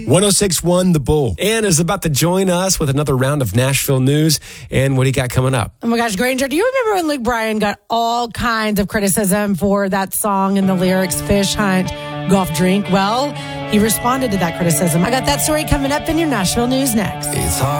106.1 The Bull. Ann is about to join us with another round of Nashville news. And what do you got coming up? Oh my gosh, Granger, do you remember when Luke Bryan got all kinds of criticism for that song and the lyrics, Fish Hunt, Golf Drink? Well, he responded to that criticism. I got that story coming up in your Nashville news next. It's hard.